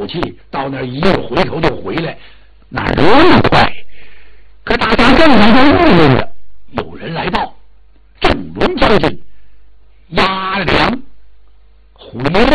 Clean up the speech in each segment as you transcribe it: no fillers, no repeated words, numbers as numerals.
口气，到那儿一回头就回来，哪儿那么快？可大家正在这议论着，有人来报，郑伦将军押粮回来。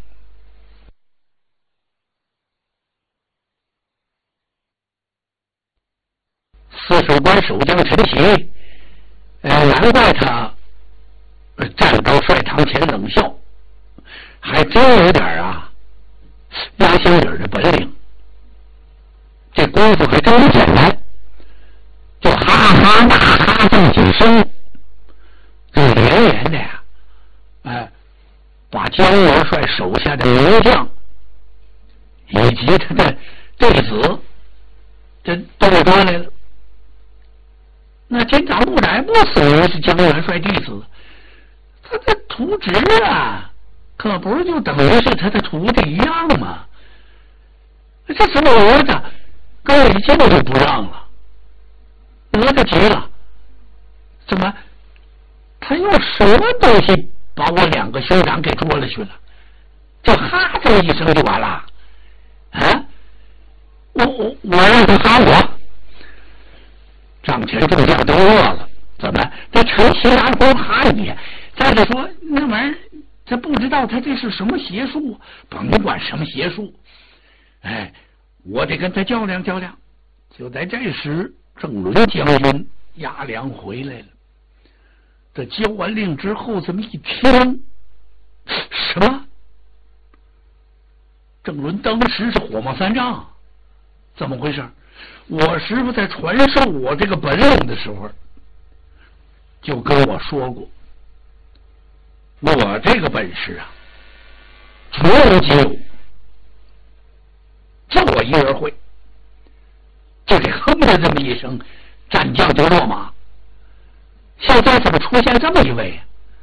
泗水关守将陈奇，难怪他站到帅堂前冷笑，还真有点压箱底的本领。这功夫还真不简单，就哈哈大哈这么几声，这连连的呀，把江元帅手下的名将以及他的弟子这都给抓来了。那监长陆展不死为是江元帅弟子，他的徒侄可不是就等于是他的徒弟一样吗？这是我儿子，跟我一见就不让了。哪吒急了，怎么他用什么东西把我2个兄长给捉了去了？就哈这么一声就完了我让他哈我。帐前众将都乐了，怎么这陈其然会哈你？再者说那玩意儿他不知道他这是什么邪术，甭管什么邪术，我得跟他较量较量。就在这时，郑伦将军押粮回来了。这交完令之后，这么一听，什么？郑伦当时是火冒三丈，怎么回事？我师傅在传授我这个本领的时候，就跟我说过，我这个本事绝无仅有，就我一人会。就这哼的这么一声，战将就落马。现在怎么出现这么一位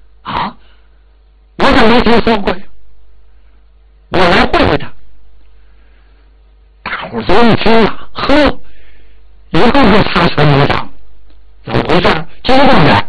我怎么没听说过呀？我来会会他。大伙儿都一听一个个擦拳鼓掌，怎么回事？激动的。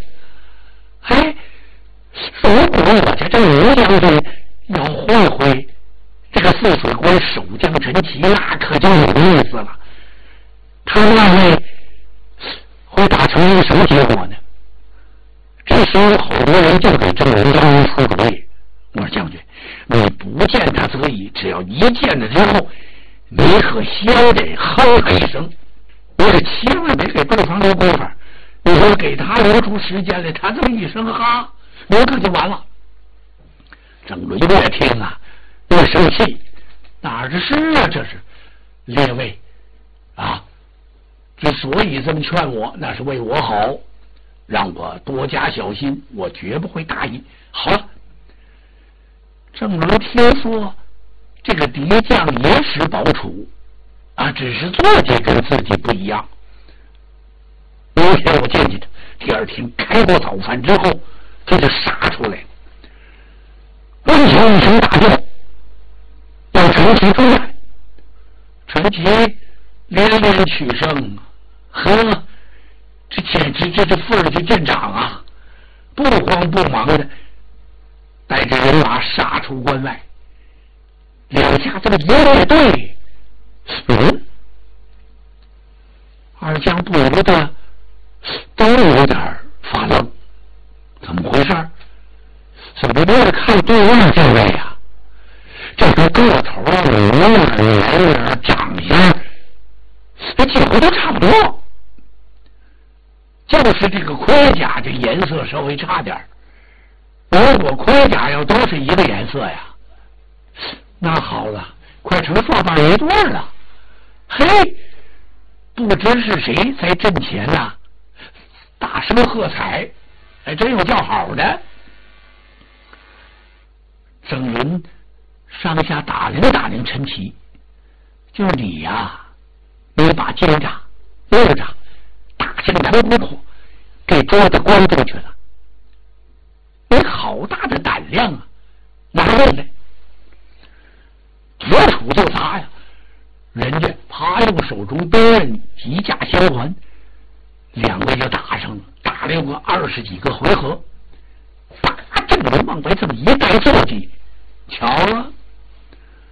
如果我这刘将军要会会这个泗水关守将陈奇，那可就有意思了。他那位会打成一个什么结果呢？这时候好多人就给郑伦将军出主意。我说将军，你不见他则已，只要一见了之后，你可先得哼他一声。我说千万别给对方留功夫，你说给他留出时间来，他这么一声哈，你可就完了。郑伦越听越生气，哪这是这是列位之所以这么劝我，那是为我好，让我多加小心，我绝不会大意。好了，郑伦听说这个敌将也使宝楚只是坐骑跟自己不一样。明天我见见他，第二天开过早饭之后，这就杀出来了。温情一声大叫，要陈奇出来。陈奇连连取胜，这简直这份儿就见长不慌不忙的带着人马杀出关外。两下这么一列队，二将不由得都有点发愣，怎么回事？怎么越看对面这位这个个头模样人长相几乎都差不多，就是这个盔甲这颜色稍微差点。如果盔甲要都是一个颜色那好了，快成双板一对了。不知是谁在阵前大声喝彩，真有叫好的。郑伦上下打量打量陈奇，就是你你把奸诈恶诈打进南宫口，给捉到关中去了，你好大的胆量拿来了。左楚就砸人家啪用手中兵刃急架相还，两个就打上了，打了有个20几个回合。郑伦往外这么一带坐骑，瞧了，